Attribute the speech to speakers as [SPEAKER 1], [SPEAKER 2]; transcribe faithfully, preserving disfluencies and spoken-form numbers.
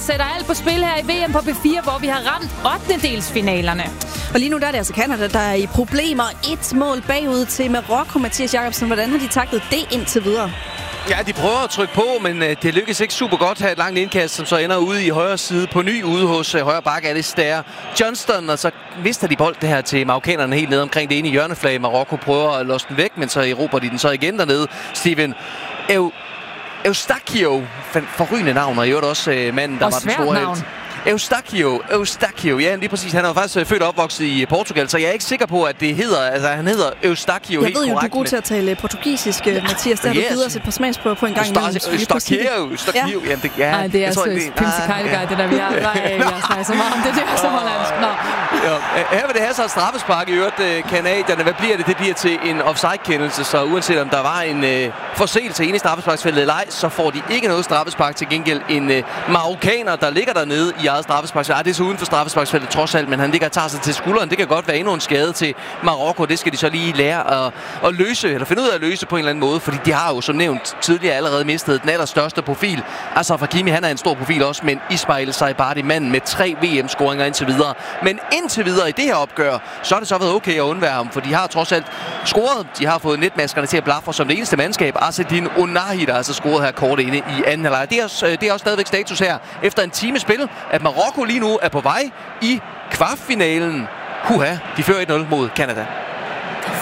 [SPEAKER 1] sætter alt på spil her i V M på B fire, hvor vi har ramt ottendedelsfinalerne.
[SPEAKER 2] Og lige nu der er det altså Canada, der er i problemer. Et mål bagud til Marokko. Mathias Jacobsen, hvordan har de taklet det indtil videre?
[SPEAKER 3] Ja, de prøver at trykke på, men øh, det lykkes ikke super godt at have et langt indkast, som så ender ude i højre side på ny ude hos øh, højre bakke Alistair Johnston, og så mister de bold det her til marokkanerne helt nede omkring det ene hjørneflag. Marokko prøver at låse den væk, men så erobrer de den så igen dernede. Steven Ew Eustachio, forrygende navn, og i øvrigt også øh, manden, der
[SPEAKER 1] og
[SPEAKER 3] var den store
[SPEAKER 1] navn.
[SPEAKER 3] helt. Eustachio, Eustachio, ja, lige præcis. Han er jo faktisk øh, født og opvokset i Portugal, så jeg er ikke sikker på, at det hedder, altså han hedder Eustachio helt korrekt.
[SPEAKER 2] Jeg ved jo,
[SPEAKER 3] korrekt,
[SPEAKER 2] du er god til at tale portugisisk, ja. Mathias. Der har
[SPEAKER 3] Yes.
[SPEAKER 2] du givet os et par smagsprøver på en gang.
[SPEAKER 3] Eustachio, Eustachio, jamen det, ja.
[SPEAKER 1] Nej, det er altså Pimse Kejlegej, det der, vi har, nej, vi har snakket så meget om det, det er så hollandsk. Nå.
[SPEAKER 3] Ja, her vil det have så et straffespark i øvrigt, kanadierne. Hvad bliver det? Det bliver til en offside-kendelse, så uanset om der var en øh, forseelse inde i straffesparksfeltet eller ej, så får de ikke noget straffespark. Til gengæld en øh, marokkaner, der ligger dernede i eget straffesparksfelt. Ah, det er så uden for straffesparksfeltet trods alt, men han ligger og tager sig til skulderen. Det kan godt være endnu en skade til Marokko. Det skal de så lige lære at, at løse, eller finde ud af at løse på en eller anden måde, fordi de har jo som nævnt tidligere allerede mistet den allerstørste profil. Altså Hakimi, han er en stor profil også, men Ismail Saibari, manden med tre V M-scoringer indtil videre. Men indtil videre i det her opgør, så har det så været okay at undvære ham, for de har trods alt scoret. De har fået netmaskerne til at blafre som det eneste mandskab. Azzedine Ounahi, der altså scoret her kort inde i anden halvleg. Det er også, det er også stadigvæk status her efter en time spil, at Marokko lige nu er på vej i kvartfinalen. Huha, de fører et nul mod Canada.